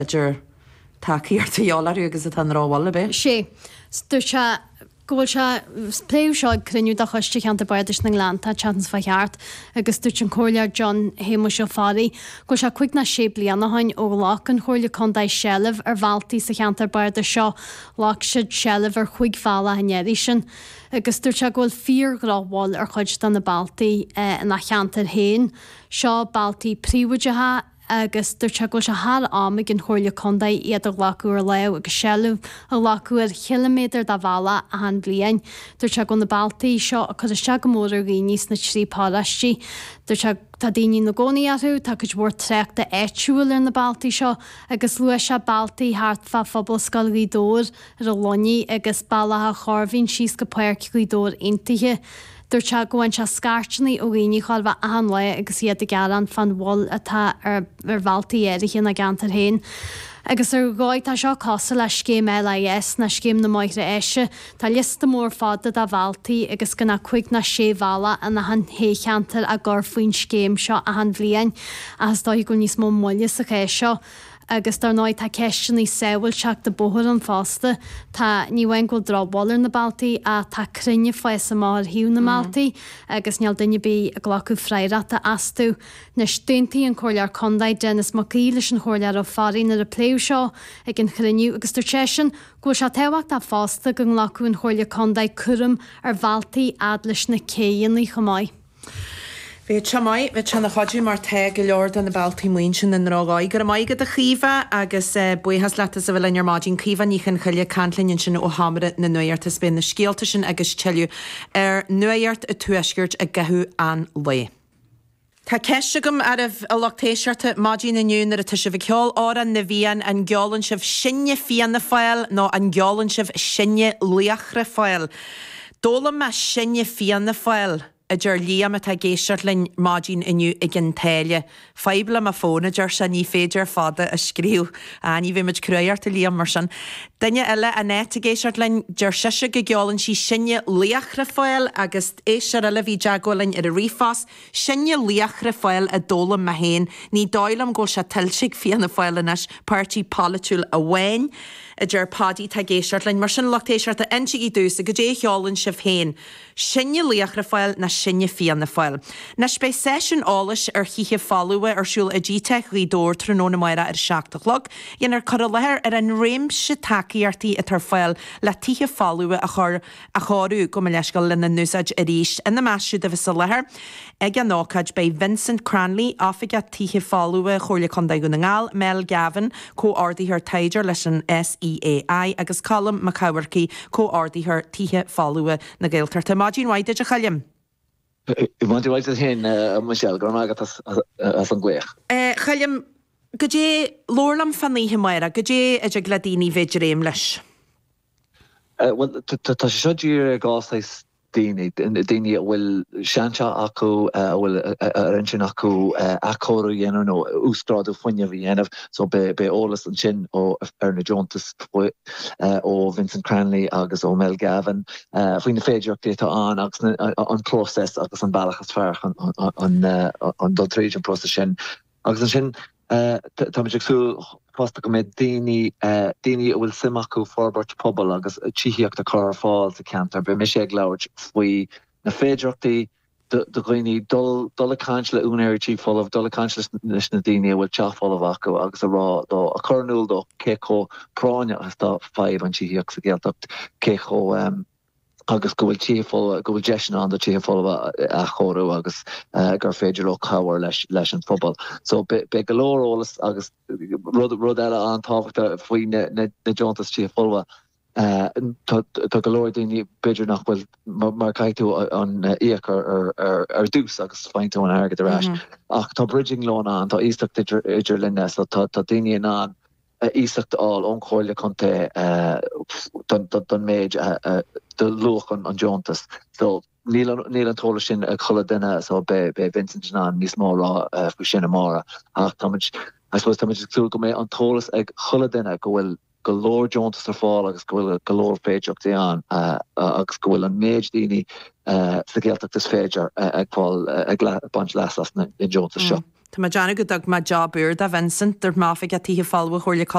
takeí ar taálarú agus a tan ráhla be. sé dúir se gohfuil se pléú seo cruniú a chuiste cheanta baidir na Glánta chans faart agus dúirt an choirlear John hémo seo fáí go se chuig na sé blianahain ó lách an choirle chundaid sellh ar bháltaí sa cheantar baidir seo lách siid sellh ar chuig fála hanéirí sin agus dúirt se ghfuil 4 gráháil ar chuid den na baltaí na cheantar héin seo baltaí príomhaidethe agus dúirt se ghfuil se thar amig an choirle chundaid iad a ghlacuúir le agus sellh a ghlacuúir kilométer da bhela a an blian. Dúirt se go na baltaí seo a chud se go mór a níos na trí párastí. Dúirt se tá daoine na gcónaíarú tá go bhór trecht de éitiúil ar na baltaí seo agus lu se baltaí hartfa phobal scoilgaí dór ar a loní agus bailthe chorhín síos go páirciúí dór intaithe. Dúirt se gohain se scartnaí ó ghaoine chuil bheith an le agus iad a garan fan bhil atá ar bháltaí éiriche na gantar héin. Agus ar gáid tá seo cosa le scéim LIS na scéim na maithre éise, Tá lista mór fáda a bháltaí agus gona chuig na sé bhela a na han héchantar a gur faoin scéim seo a han bblion agus dá go níos mó molle sa ché seo. Agus tar náid tá ceistin í saoil seach de bóthir an fásta, Tá níhain go drábáir na baltaí a tá crinne foies mar hiú na Maltaí agus neall duine bí a ghlacu freireachta asú. Na sténtaí an choirlear chundaid Dennis Mací leis an choirlear ó farín ar a pléú seo ag an chrinniú agus turtéisisin go se tehacht a fásta go ghlacu an choirle chundaid curum ar bháltaí ad leis na céannaí chomáid. Bhí temáid bheit sena chodú mar te go leor an na baltaí muin sin in rágáid gur maigad a chiomh agus buchas letas a bhfuil in ar mádín chiomh níchan chuile canlinn sin ó hamara na nuart is bin na scéalta sin agus teú ar nuart a tuisgurt a gathú an le. Tá ceiste gom ar a lachtéisiirta mádín na nniuúnar a tuise bh ceol áran na bhíon an geálann sibh sinne fian na fáil nó an geálann sibh sinne luachra fáil. Dóla me sinne fian na fáil. A dúir líam atá géisiart linn mádín inniu ag an téile. Feibla a fóna dúir se ní féidir fada a scríú a ní bhí muid cruart a líam mar sin. Duine eile a net a géisiart linn dúir siise go geálann sí sinne líachra fáil agus éisiar eile bhí deagólinn ar a rifás sinne líachra fáil a dóla a héin ní dáilm ggó se tilsigh fianna fáilenas pártí polúil a bhain. A dúir pádí tá géisiart linn mar sin lachtéisiart a insigí dús a go dé cheálann sibh héin. Sinne líachra fáil na sinne fianna fáil. Na spé session ális ar chiche fáúa ar siúil a ddítech í dór tróna maira ar seachtalog, ion ar chur lethir ar an réimse takeíartaí a tar fáil le tithe fáúa a cháú go leiscail lena núsaid a ríist in na meisiú de bheits a lethir. Ag an nácaid bei Vincent Cranley áfige tithe fáúa chóirle chundaid go na ngáil, Mel Gavin co-ordaíthar taidir leis an SEAI agus Colm McCowarkey co-ordaíthar tithe fáúa na Gaeltarta. Mádín waide a chalim. Want jy weet hen Michelle go magat as an gweich. Chalim go dé lorlam faníthe maira, go dé a gladíní véidiréim leis. Well tá séidir gáis daine bhfuil seanse acu bhfuil an sin acu acóú dhéanú nó úsráú foiine bhí dhéanamh so be ólas an sin ó ar na Johntas ó Vincent Cranley agus ó Mel Gavin faoin na féidirachtaí an agus an próses agus an bailachas fearch an dultréid an próses sin agus an sin tá sú fásta go méid daoine bhfuil simachú forbairt pobl agus tííocht a chur fáil sa cantar be mis ag leabhart faoi na féidirachtaí do ghoine dul a caint le únéirtí fólamh dul a caint leis na daine bhfuil teachfálamh acu agus a rá dó a chunúil do cécho práine as dá fáibh an tííocht sa géaltacht cécho agus go bhfuil tífol go bhfuil deisna an do tífol a chorú agus gur féidir ó cabhar leis an fphobal. So be golórólas agus rud eile an tábhachtta faoi na Johntas tífolha tá golóir daoine beidir nach bhfuil mar caiitú an íoc ar dús agus fáintú an airgad arás. Ach tá bridging law an tá ísteach idir linne so tá daoine an ísacht all onchoile conte don méid de loch an Johntas. So níl an tóla sin a chola duine so be Vincent an níos má rá fu sin amara. Ach I suppose tamid sú go mé an tólas ag chola duine go bhfuil golóir Johntas ar fáil agus go bhfuil golóir féideachtaí an agus go bhfuil an méid daoine sa géalteachtas féidir ag fáil ag bant leas na Johntas seo. Tá Johnna go dag má jobbúr a Vincent dur máfik a tíhe fallfu chóirle